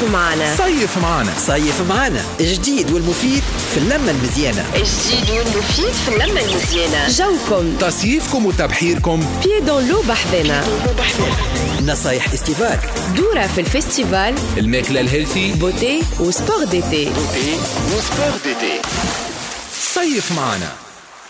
صيف معنا. صيف معنا. صيف معنا، جديد والمفيد في اللمة المزيانة. جديد والمفيد في اللمة المزيانة. جوكم، تصيفكم وتبحيركم بيي دون لو بحذنا. نصايح استيفال، دورة في الفستيفال، الماكلة الهيلثي، بوتي وسبور ديتي. صيف معنا.